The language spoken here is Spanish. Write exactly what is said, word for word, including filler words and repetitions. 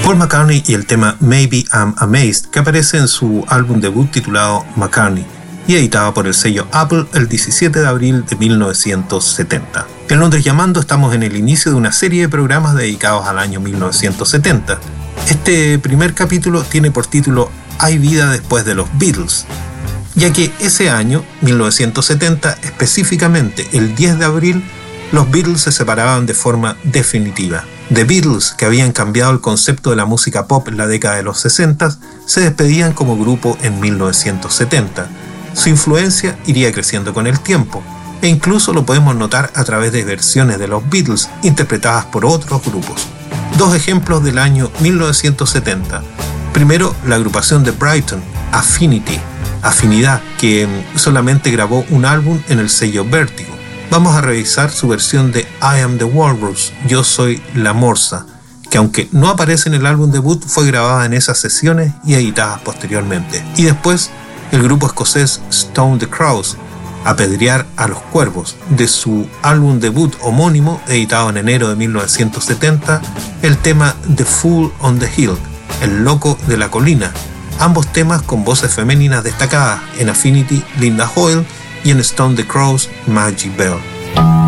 Paul McCartney y el tema Maybe I'm Amazed, que aparece en su álbum debut titulado McCartney y editado por el sello Apple el diecisiete de abril de mil novecientos setenta. En Londres Llamando estamos en el inicio de una serie de programas dedicados al año mil novecientos setenta. Este primer capítulo tiene por título Hay vida después de los Beatles, ya que ese año, mil novecientos setenta, específicamente el diez de abril, los Beatles se separaban de forma definitiva. The Beatles, que habían cambiado el concepto de la música pop en la década de los sesenta, se despedían como grupo en mil novecientos setenta. Su influencia iría creciendo con el tiempo, e incluso lo podemos notar a través de versiones de los Beatles interpretadas por otros grupos. Dos ejemplos del año mil novecientos setenta. Primero, la agrupación de Brighton, Affinity, Afinidad, que solamente grabó un álbum en el sello Vértigo. Vamos a revisar su versión de I Am the Walrus, Yo Soy la Morsa, que aunque no aparece en el álbum debut, fue grabada en esas sesiones y editada posteriormente. Y después, el grupo escocés Stone the Crows, Apedrear a los Cuervos, de su álbum debut homónimo, editado en enero de mil novecientos setenta, el tema The Fool on the Hill, El Loco de la Colina, ambos temas con voces femeninas destacadas, en Affinity Linda Hoyle y en Stone the Crows Maggie Bell.